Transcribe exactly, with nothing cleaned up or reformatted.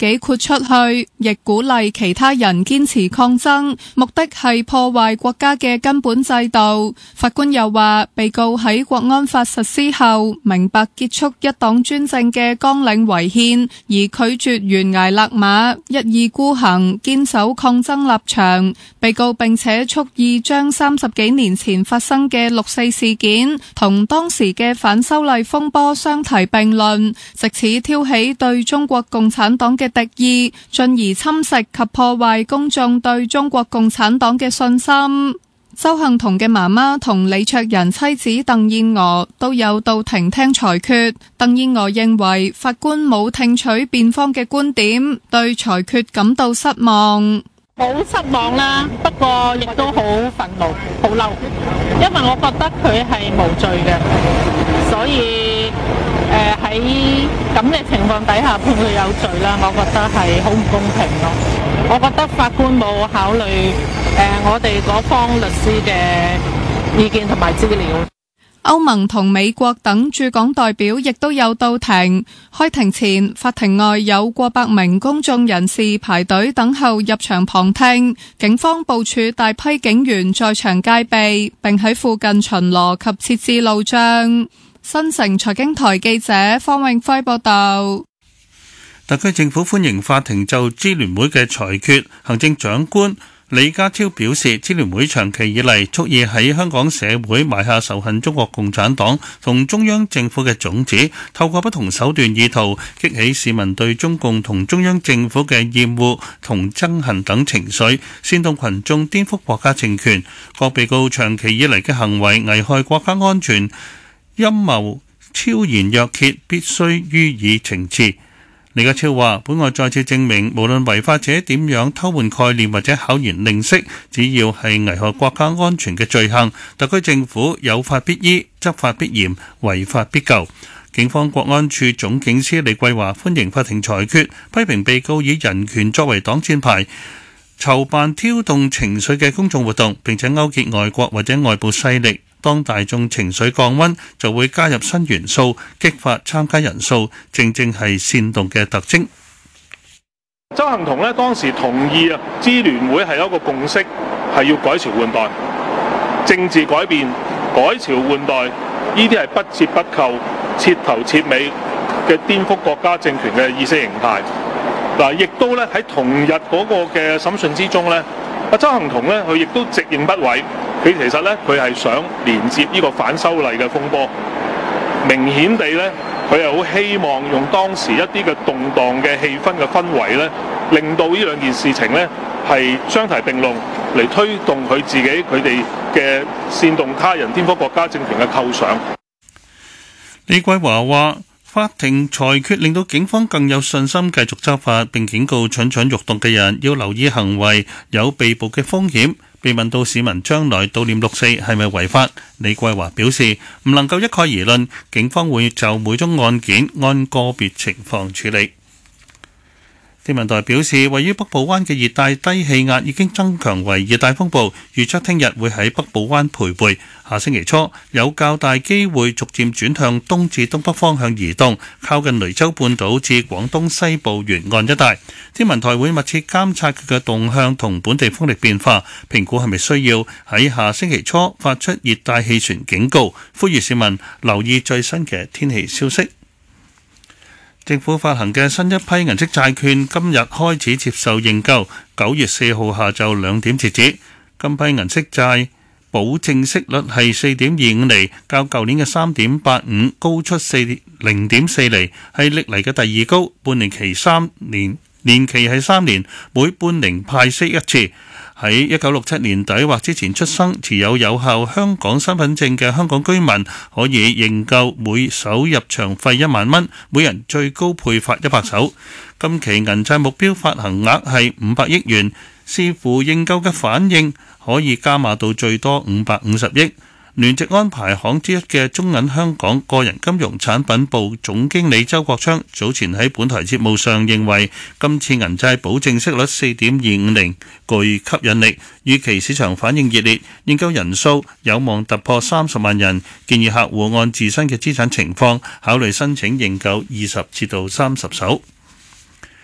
己豁出去，亦鼓勵其他人堅持抗爭，目的係破壞國家嘅根本制度。法官又話，被告喺國安法實施後，明白結束一黨專政嘅綱領違憲，而拒絕懸崖勒馬，一意孤行，堅守抗爭立場。被告並且蓄意將三十幾年前發生嘅六四事件同當時嘅反修例風波相提並論，藉此挑起對中國共產黨嘅敵意，進而侵蝕及破壞公眾對中國共產黨嘅信心。鄒幸彤嘅媽媽同李卓人妻子鄧燕娥都有到庭聽裁決。鄧燕娥認為法官冇聽取辯方嘅觀點，對裁決感到失望。 好失望啦，不過亦都好憤怒、好嬲，因為我覺得佢係無罪嘅，所以誒喺咁嘅情況底下判佢有罪啦，我覺得係好唔公平咯。我覺得法官冇考慮誒我哋嗰方律師嘅意見同埋資料。 歐盟同美國等駐港代表亦都有到庭。開庭前，法庭外有過百名公眾人士排隊等候入場旁聽，警方部署大批警員在場戒備，並喺附近巡邏及設置路障。新城財經台記者方永輝報道。 特區政府歡迎法庭就支聯會嘅裁決。行政長官李家超表示，支聯會長期以嚟蓄意喺香港社會埋下仇恨中國共產黨同中央政府嘅種子，透過不同手段意圖激起市民對中共同中央政府嘅厭惡同憎恨等情緒，煽動群眾顛覆國家政權。各被告長期以嚟嘅行為危害國家安全，陰謀昭然若揭，必須予以懲治。李家超話，本案再次證明，無論違法者點樣偷換概念或者巧言令色，只要係危害國家安全嘅罪行，特區政府有法必依，執法必嚴，違法必究。警方國安處總警司李桂華歡迎法庭裁決，批評被告以人權作為擋箭牌，籌辦挑動情緒嘅公眾活動，並且勾結外國或者外部勢力。當大眾情緒降溫，就會加入新元素，激發參加人數，正正係煽動嘅特徵。 鄒幸彤咧當時同意啊，支聯會係有一個共識，係要改朝換代，政治改變、改朝換代，呢啲係不折不扣、徹頭徹尾嘅顛覆國家政權嘅意識形態。嗱，亦都咧喺同日嗰個嘅審訊之中咧，阿鄒幸彤咧佢亦都直認不諱。佢其實咧，佢係想連接呢個反修例嘅風波，明顯地咧，佢係好希望用當時一啲嘅動盪嘅氣氛嘅氛圍咧，令到呢兩件事情咧係相提並論，嚟推動佢自己佢哋嘅煽動他人顛覆國家政權嘅構想。 李桂華話：法庭裁決令到警方更有信心繼續執法，並警告蠢蠢欲動嘅人要留意行為有被捕嘅風險。被問到市民將來悼念六四係咪違法，李桂華表示唔能夠一概而論，警方會就每宗案件按個別情況處理。天文台表示，位於北部灣嘅熱帶低氣壓已經增強為熱帶風暴，預測聽日會喺北部灣徘徊，下星期初有較大機會逐漸轉向東至東北方向移動，靠近雷州半島至廣東西部沿岸一帶。天文台會密切監察佢嘅動向同本地風力變化，評估係咪需要喺下星期初發出熱帶氣旋警告，呼籲市民留意最新嘅天氣消息。政府發行嘅新一批銀色債券今日開始接受認購，九月四號下晝兩點截止。今批銀色債保證息率係四點二五厘，較舊年嘅三點八五高出四零點四厘，係歷嚟嘅第二高。半年期三年，年期係三年，每半年派息一次。喺一九六七年底或之前出生、持有有效香港身份證嘅香港居民可以認購，每手入場費一萬蚊，每人最高配發一百手。今期銀債目標發行額係五百億元，視乎認購嘅反應，可以加碼到最多五百五十億。聯席安排行之一嘅中銀香港個人金融產品部總經理周國昌早前喺本台節目上認為，今次銀債保證息率四點二五零具吸引力，預期市場反應熱烈，認購人數有望突破三十萬人。建議客戶按自身嘅資產情況考慮申請認購二十至到三十手。